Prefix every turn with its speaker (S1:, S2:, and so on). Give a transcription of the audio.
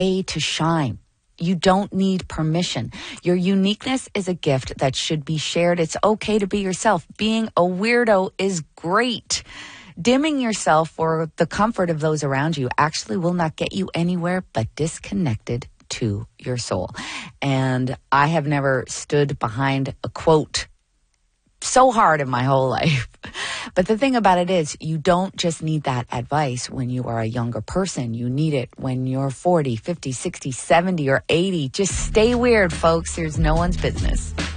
S1: to shine. You don't need permission. Your uniqueness is a gift that should be shared. It's okay to be yourself. Being a weirdo is great. Dimming yourself for the comfort of those around you actually will not get you anywhere but disconnected to your soul. And I have never stood behind a quote so hard in my whole life. But the thing about it is, you don't just need that advice when you are a younger person. You need it when you're 40, 50, 60, 70, or 80. Just stay weird, folks. There's no one's business.